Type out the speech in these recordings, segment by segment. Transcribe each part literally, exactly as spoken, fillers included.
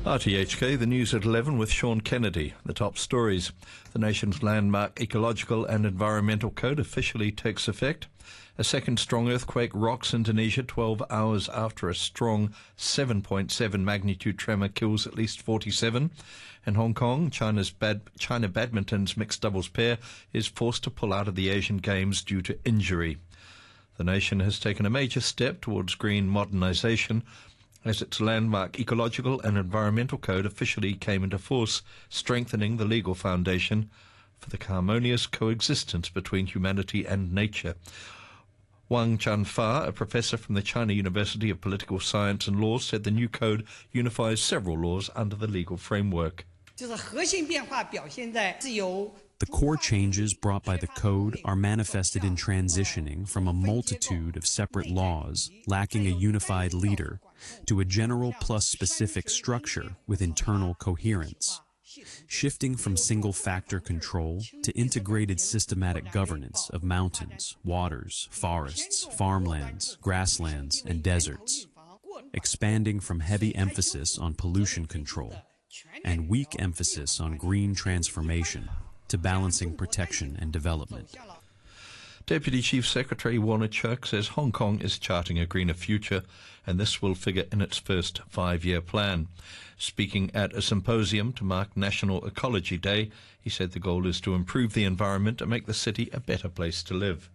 R T H K, the news at eleven with Sean Kennedy. The top stories. The nation's landmark ecological and environmental code officially takes effect. A second strong earthquake rocks Indonesia twelve hours after a strong seven point seven magnitude tremor kills at least forty-seven. In Hong Kong, China's bad, China badminton's mixed doubles pair is forced to pull out of the Asian Games due to injury. The nation has taken a major step towards green modernisation as its landmark ecological and environmental code officially came into force, strengthening the legal foundation for the harmonious coexistence between humanity and nature. Wang Chanfa, a professor from the China University of Political Science and Law, said the new code unifies several laws under the legal framework. The core changes brought by the code are manifested in transitioning from a multitude of separate laws lacking a unified leader to a general plus specific structure with internal coherence, shifting from single-factor control to integrated systematic governance of mountains, waters, forests, farmlands, grasslands, and deserts, expanding from heavy emphasis on pollution control and weak emphasis on green transformation to balancing protection and development. Deputy Chief Secretary Warner Chuk says Hong Kong is charting a greener future, and this will figure in its first five-year plan. Speaking at a symposium to mark National Ecology Day, he said the goal is to improve the environment and make the city a better place to live.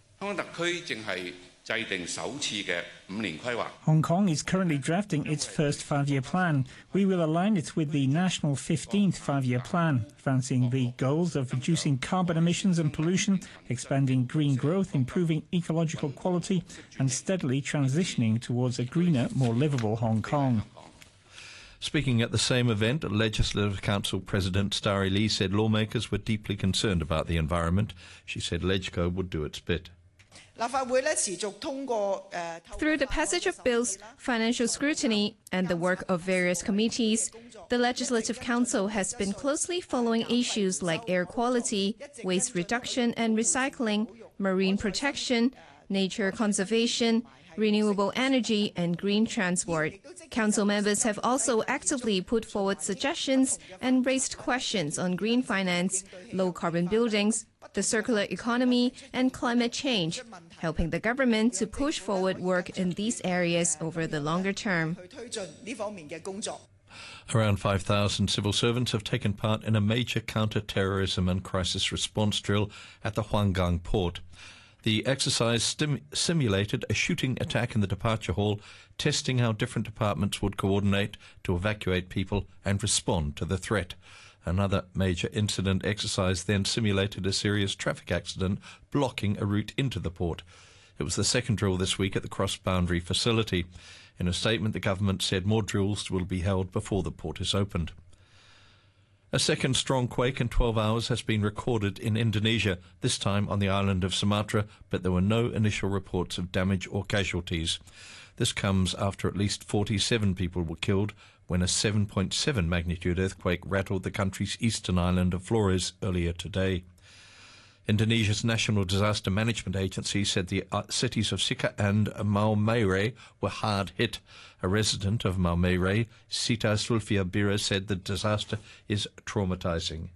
Hong Kong is currently drafting its first five-year plan. We will align it with the national fifteenth five-year plan, advancing the goals of reducing carbon emissions and pollution, expanding green growth, improving ecological quality, and steadily transitioning towards a greener, more livable Hong Kong. Speaking at the same event, Legislative Council President Starry Lee said lawmakers were deeply concerned about the environment. She said LegCo would do its bit. Through the passage of bills, financial scrutiny, and the work of various committees, the Legislative Council has been closely following issues like air quality, waste reduction and recycling, marine protection, nature conservation, renewable energy, and green transport. Council members have also actively put forward suggestions and raised questions on green finance, low-carbon buildings, the circular economy, and climate change, helping the government to push forward work in these areas over the longer term. Around five thousand civil servants have taken part in a major counter-terrorism and crisis response drill at the Huanggang port. The exercise stim- simulated a shooting attack in the departure hall, testing how different departments would coordinate to evacuate people and respond to the threat. Another major incident exercise then simulated a serious traffic accident blocking a route into the port. It was the second drill this week at the cross-boundary facility. In a statement, the government said more drills will be held before the port is opened. A second strong quake in twelve hours has been recorded in Indonesia, this time on the island of Sumatra, but there were no initial reports of damage or casualties. This comes after at least forty-seven people were killed when a seven point seven magnitude earthquake rattled the country's eastern island of Flores earlier today. Indonesia's National Disaster Management Agency said the uh, cities of Sika and Maumere were hard hit. A resident of Maumere, Sita Sulfia Bira, said the disaster is traumatizing.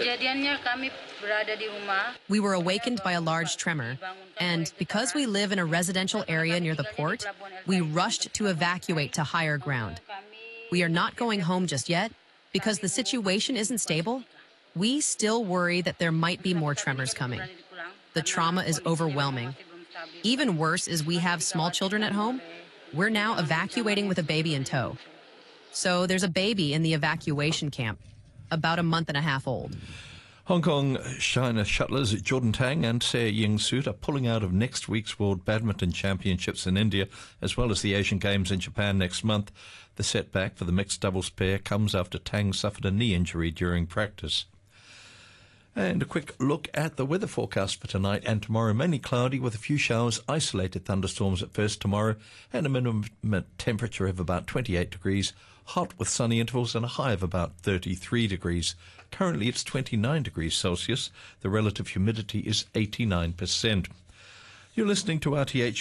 We were awakened by a large tremor, and because we live in a residential area near the port, we rushed to evacuate to higher ground. We are not going home just yet because the situation isn't stable. We still worry that there might be more tremors coming. The trauma is overwhelming. Even worse is we have small children at home. We're now evacuating with a baby in tow. So there's a baby in the evacuation camp, about a month and a half old. Hong Kong China shuttlers Jordan Tang and Se Ying-Sut are pulling out of next week's World Badminton Championships in India, as well as the Asian Games in Japan next month. The setback for the mixed doubles pair comes after Tang suffered a knee injury during practice. And a quick look at the weather forecast for tonight and tomorrow. Mainly cloudy with a few showers, isolated thunderstorms at first tomorrow, and a minimum temperature of about twenty-eight degrees. Hot with sunny intervals and a high of about thirty-three degrees. Currently it's twenty-nine degrees Celsius. The relative humidity is eighty-nine percent. You're listening to R T H